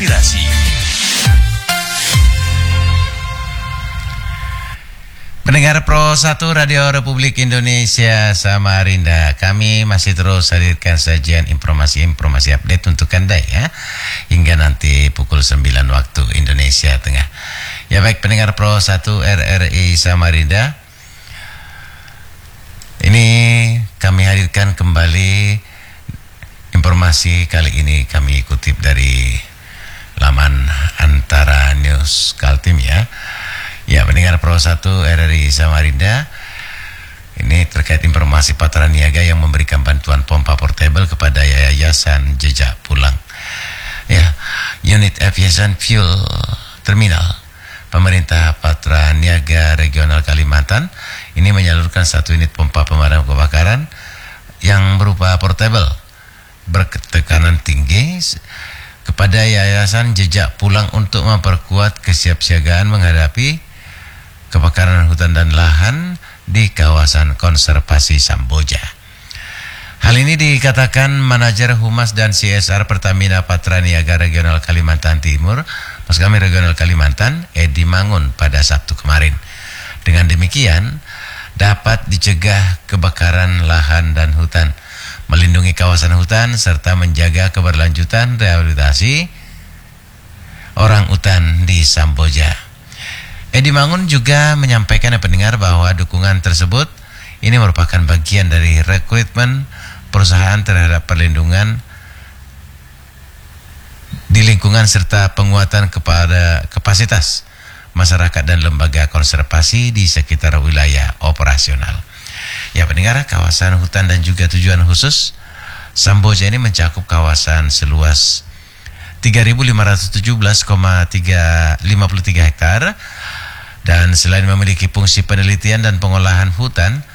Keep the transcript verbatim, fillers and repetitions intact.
Inspirasi. Pendengar Pro satu Radio Republik Indonesia Samarinda, kami masih terus hadirkan sajian informasi-informasi update untuk Anda ya, hingga nanti pukul sembilan waktu Indonesia Tengah. Ya baik pendengar Pro satu R R I Samarinda, ini kami hadirkan kembali informasi kali ini kami kutip dari laman Antara News Kaltim ya. Ya, pendengar Pro satu R R I Samarinda, ini terkait informasi Patra Niaga yang memberikan bantuan pompa portable kepada Yayasan Jejak Pulang. Ya, unit aviation fuel terminal pemerintah Patra Niaga Regional Kalimantan ini menyalurkan satu unit pompa pemadam kebakaran yang berupa portable bertekanan tinggi kepada Yayasan Jejak Pulang untuk memperkuat kesiapsiagaan menghadapi kebakaran hutan dan lahan di kawasan konservasi Samboja. Hal ini dikatakan Manajer Humas dan C S R Pertamina Patra Niaga Regional Kalimantan Timur, Mas kami Regional Kalimantan, Edi Mangun pada Sabtu kemarin. Dengan demikian, dapat dicegah kebakaran lahan dan hutan, melindungi kawasan hutan, serta menjaga keberlanjutan rehabilitasi orang utan di Samboja. Edi Mangun juga menyampaikan kepada pendengar bahwa dukungan tersebut ini merupakan bagian dari rekrutmen perusahaan terhadap perlindungan di lingkungan serta penguatan kepada kapasitas masyarakat dan lembaga konservasi di sekitar wilayah operasional. Ya pendengar, kawasan hutan dan juga tujuan khusus Samboja ini mencakup kawasan seluas tiga ribu lima ratus tujuh belas koma lima puluh tiga hektar, dan selain memiliki fungsi penelitian dan pengolahan hutan,